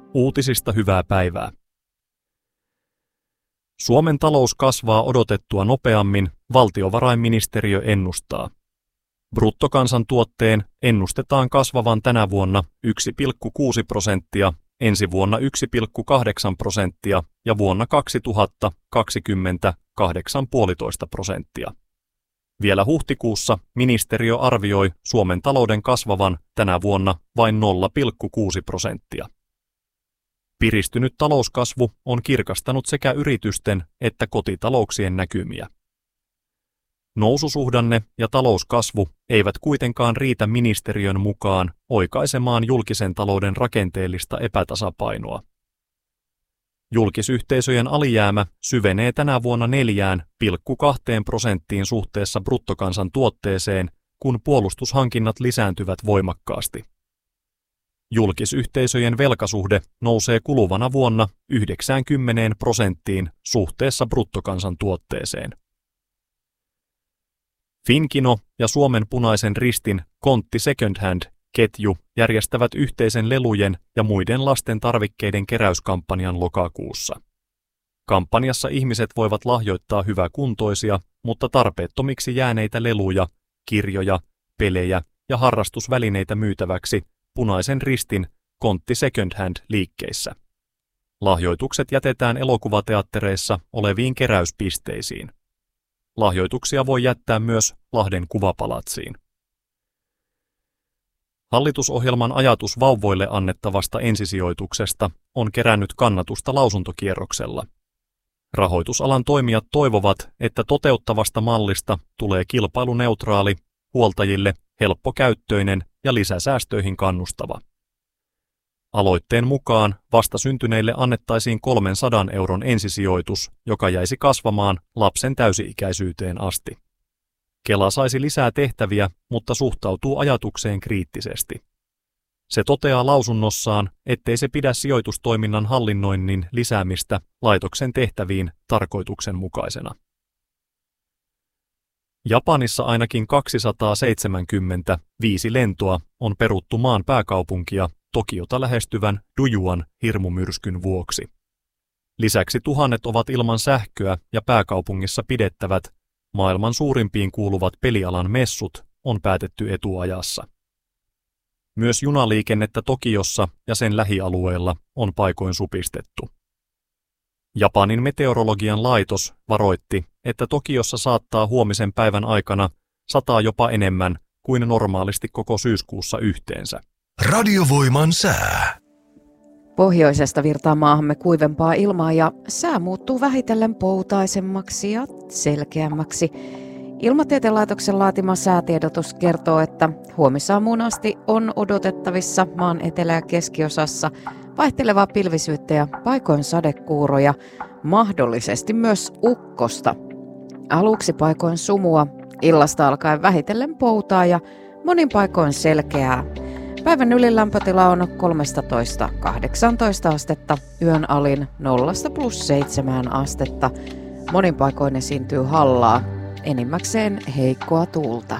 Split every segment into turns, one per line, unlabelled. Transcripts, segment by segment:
Uutisista hyvää päivää. Suomen talous kasvaa odotettua nopeammin, valtiovarainministeriö ennustaa. Bruttokansantuotteen ennustetaan kasvavan tänä vuonna 1,6%, ensi vuonna 1,8% ja vuonna 2020 8,5%. Vielä huhtikuussa ministeriö arvioi Suomen talouden kasvavan tänä vuonna vain 0,6%. Piristynyt talouskasvu on kirkastanut sekä yritysten että kotitalouksien näkymiä. Noususuhdanne ja talouskasvu eivät kuitenkaan riitä ministeriön mukaan oikaisemaan julkisen talouden rakenteellista epätasapainoa. Julkisyhteisöjen alijäämä syvenee tänä vuonna 4,2% suhteessa bruttokansantuotteeseen, kun puolustushankinnat lisääntyvät voimakkaasti. Julkisyhteisöjen velkasuhde nousee kuluvana vuonna 90% suhteessa bruttokansantuotteeseen. Finkino ja Suomen Punaisen Ristin Kontti Second Hand-ketju järjestävät yhteisen lelujen ja muiden lasten tarvikkeiden keräyskampanjan lokakuussa. Kampanjassa ihmiset voivat lahjoittaa hyväkuntoisia, mutta tarpeettomiksi jääneitä leluja, kirjoja, pelejä ja harrastusvälineitä myytäväksi Punaisen Ristin Kontti Second Hand-liikkeissä. Lahjoitukset jätetään elokuvateattereissa oleviin keräyspisteisiin. Lahjoituksia voi jättää myös Lahden kuvapalatsiin. Hallitusohjelman ajatus vauvoille annettavasta ensisijoituksesta on kerännyt kannatusta lausuntokierroksella. Rahoitusalan toimijat toivovat, että toteuttavasta mallista tulee kilpailuneutraali, huoltajille helppokäyttöinen ja lisäsäästöihin kannustava. Aloitteen mukaan vastasyntyneille annettaisiin 300 € ensisijoitus, joka jäisi kasvamaan lapsen täysi-ikäisyyteen asti. Kela saisi lisää tehtäviä, mutta suhtautuu ajatukseen kriittisesti. Se toteaa lausunnossaan, ettei se pidä sijoitustoiminnan hallinnoinnin lisäämistä laitoksen tehtäviin tarkoituksenmukaisena. Japanissa ainakin 275 lentoa on peruttu maan pääkaupunkia Tokiota lähestyvän Dujuan hirmumyrskyn vuoksi. Lisäksi tuhannet ovat ilman sähköä ja pääkaupungissa pidettävät, maailman suurimpiin kuuluvat pelialan messut on päätetty etuajassa. Myös junaliikennettä Tokiossa ja sen lähialueilla on paikoin supistettu. Japanin meteorologian laitos varoitti, että Tokiossa saattaa huomisen päivän aikana sataa jopa enemmän kuin normaalisti koko syyskuussa yhteensä.
Radiovoiman sää.
Pohjoisesta virtaa maahamme kuivempaa ilmaa ja sää muuttuu vähitellen poutaisemmaksi ja selkeämmäksi. Ilmatieteen laitoksen laatima säätiedotus kertoo, että huomisaamuun asti on odotettavissa maan etelä- ja keskiosassa vaihtelevaa pilvisyyttä ja paikoin sadekuuroja, mahdollisesti myös ukkosta. Aluksi paikoin sumua, illasta alkaen vähitellen poutaa ja monin paikoin selkeää. Päivän ylilämpötila on 13–18 astetta, yön alin 0–+7 astetta. Monin paikoin esiintyy hallaa, enimmäkseen heikkoa tuulta.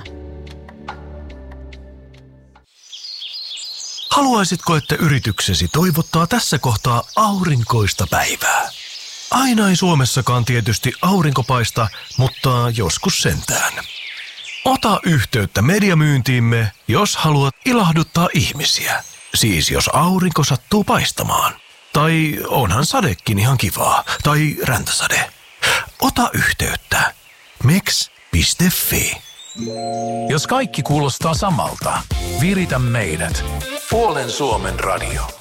Haluaisitko, että yrityksesi toivottaa tässä kohtaa aurinkoista päivää? Aina ei Suomessakaan tietysti aurinko paista, mutta joskus sentään. Ota yhteyttä mediamyyntiimme, jos haluat ilahduttaa ihmisiä. Siis jos aurinko sattuu paistamaan. Tai onhan sadekin ihan kivaa. Tai räntäsade. Ota yhteyttä. meks.fi.
Jos kaikki kuulostaa samalta, viritä meidät. Puolen Suomen radio.